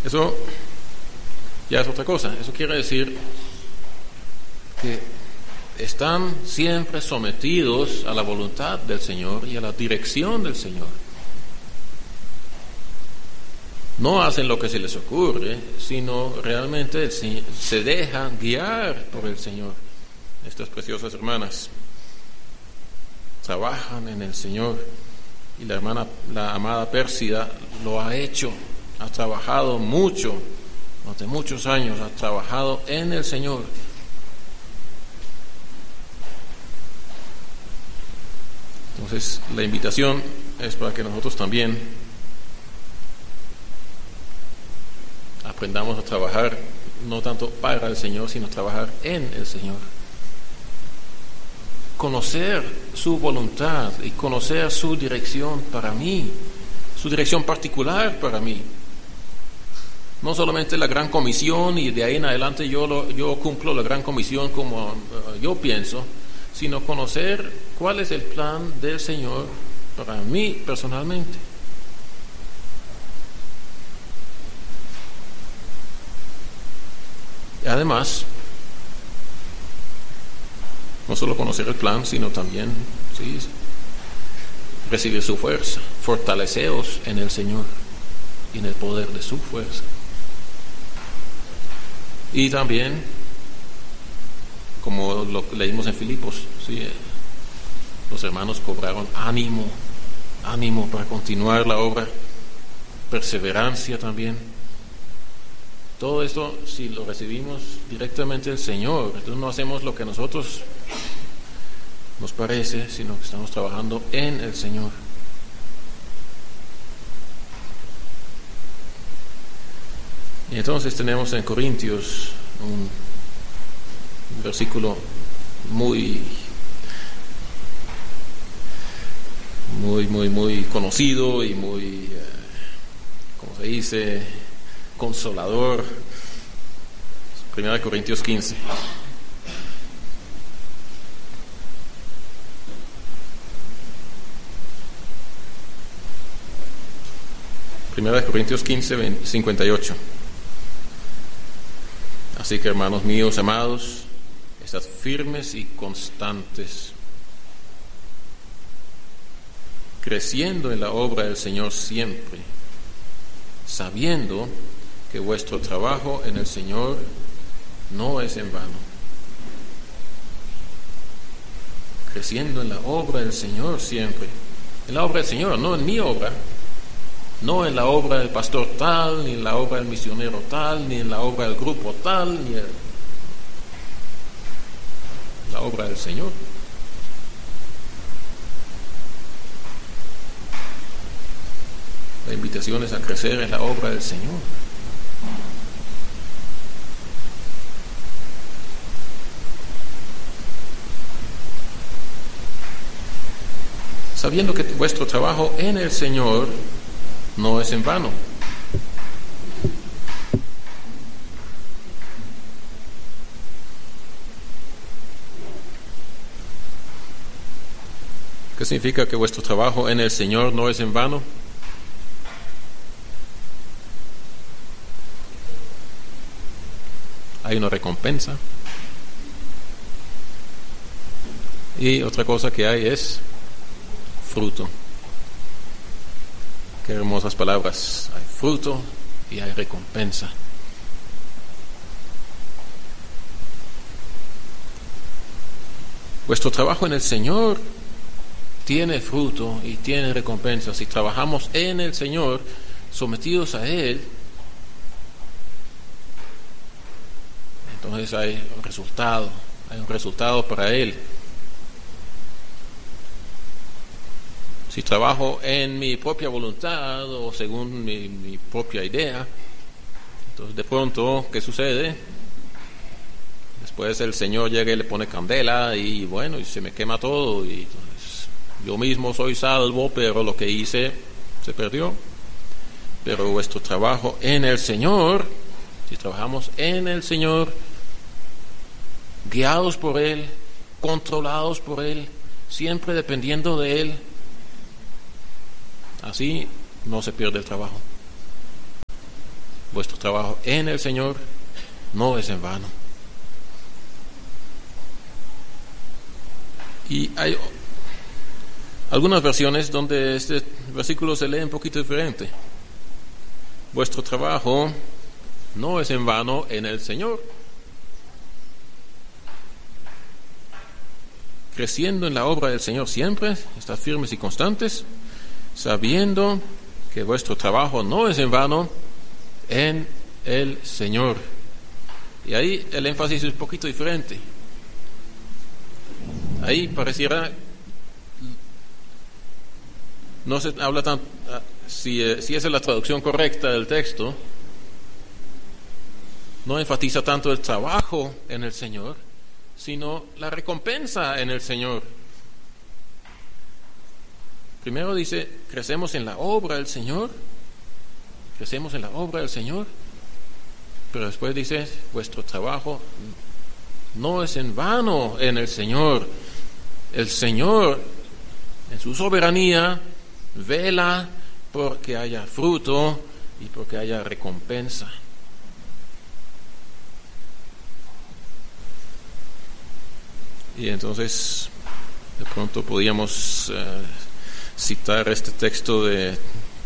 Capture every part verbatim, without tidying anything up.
Eso ya es otra cosa. Eso quiere decir que están siempre sometidos a la voluntad del Señor y a la dirección del Señor. No hacen lo que se les ocurre, sino realmente se dejan guiar por el Señor. Estas preciosas hermanas trabajan en el Señor, y la hermana, la amada Pérsida, lo ha hecho, ha trabajado mucho, durante muchos años, ha trabajado en el Señor. Entonces, la invitación es para que nosotros también aprendamos a trabajar, no tanto para el Señor, sino trabajar en el Señor. Conocer su voluntad y conocer su dirección para mí, su dirección particular para mí. No solamente la gran comisión y de ahí en adelante yo, lo, yo cumplo la gran comisión como uh, yo pienso, sino conocer cuál es el plan del Señor para mí personalmente. Y además, no solo conocer el plan, sino también ¿sí? recibir su fuerza, fortaleceos en el Señor y en el poder de su fuerza. Y también, como lo leímos en Filipos, ¿sí? los hermanos cobraron ánimo, ánimo para continuar la obra, perseverancia también. Todo esto, si lo recibimos directamente del Señor, entonces no hacemos lo que a nosotros nos parece, sino que estamos trabajando en el Señor. Y entonces tenemos en Corintios un versículo muy, muy, muy, muy conocido y muy, eh, ¿cómo se dice?, consolador. Primera de Corintios quince. Primera de Corintios quince, cincuenta y ocho. Así que, hermanos míos amados, estad firmes y constantes, creciendo en la obra del Señor siempre, sabiendo que vuestro trabajo en el Señor no es en vano. Creciendo en la obra del Señor siempre. En la obra del Señor, no en mi obra. No en la obra del pastor tal, ni en la obra del misionero tal, ni en la obra del grupo tal, ni en la obra del Señor. La invitación es a crecer en la obra del Señor. Sabiendo que vuestro trabajo en el Señor no es en vano. ¿Qué significa que vuestro trabajo en el Señor no es en vano? Hay una recompensa. Y otra cosa que hay es fruto. Qué hermosas palabras. Hay fruto y hay recompensa. Vuestro trabajo en el Señor tiene fruto y tiene recompensa. Si trabajamos en el Señor, sometidos a Él, entonces hay un resultado, hay un resultado para Él. Si trabajo en mi propia voluntad o según mi, mi propia idea, entonces de pronto, ¿qué sucede? Después el Señor llega y le pone candela y bueno, y se me quema todo y entonces yo mismo soy salvo, pero lo que hice se perdió. Pero vuestro trabajo en el Señor, si trabajamos en el Señor, guiados por Él, controlados por Él, siempre dependiendo de Él, así no se pierde el trabajo. vuestro trabajo en el Señor no es en vano. Y hay algunas versiones donde este versículo se lee un poquito diferente. Vuestro trabajo no es en vano en el Señor, creciendo en la obra del Señor siempre, estad firmes y constantes, sabiendo que vuestro trabajo no es en vano en el Señor. Y ahí el énfasis es un poquito diferente. Ahí pareciera, no se habla tan, si, si esa es la traducción correcta del texto, no enfatiza tanto el trabajo en el Señor, sino la recompensa en el Señor. Primero dice, crecemos en la obra del Señor, crecemos en la obra del Señor, pero después dice, vuestro trabajo no es en vano en el Señor. El Señor, en su soberanía, vela porque haya fruto y porque haya recompensa. Y entonces, de pronto podíamos uh, citar este texto de,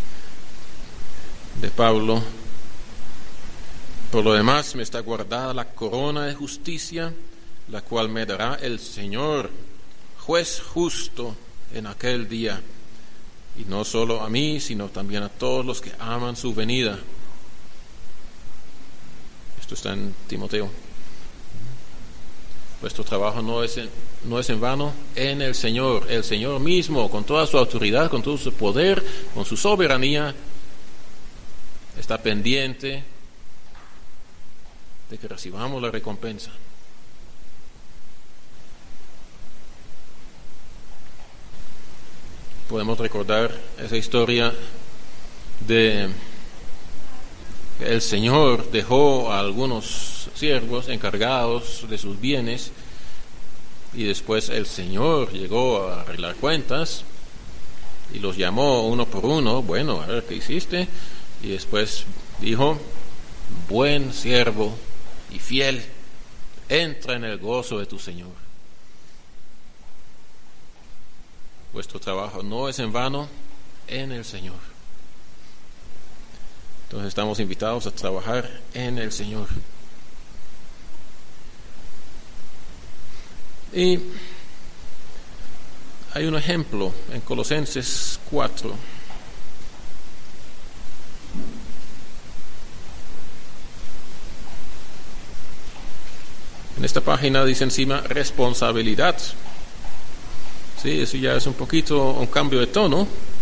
de Pablo. Por lo demás, me está guardada la corona de justicia, la cual me dará el Señor, juez justo, en aquel día. Y no solo a mí, sino también a todos los que aman su venida. Esto está en Timoteo. Vuestro trabajo no es, en, no es en vano en el Señor. El Señor mismo, con toda su autoridad, con todo su poder, con su soberanía, está pendiente de que recibamos la recompensa. Podemos recordar esa historia de que el Señor dejó a algunos siervos encargados de sus bienes y después el Señor llegó a arreglar cuentas y los llamó uno por uno. Bueno, a ver qué hiciste. Y después dijo, buen siervo y fiel, entra en el gozo de tu Señor. Vuestro trabajo no es en vano en el Señor. Entonces estamos invitados a trabajar en el Señor. Y hay un ejemplo en Colosenses cuatro. En esta página dice encima responsabilidad. Sí, eso ya es un poquito un cambio de tono.